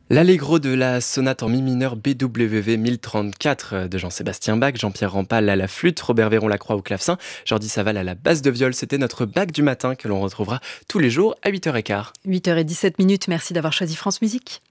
L'allegro de la sonate en mi mineur BWV 1034 de Jean-Sébastien Bach, Jean-Pierre Rampal à la flûte, Robert Véron-Lacroix au clavecin, Jordi Saval à la basse de viol. C'était notre bac du matin que l'on retrouvera tous les jours à 8h15. 8h17, merci d'avoir choisi France Musique.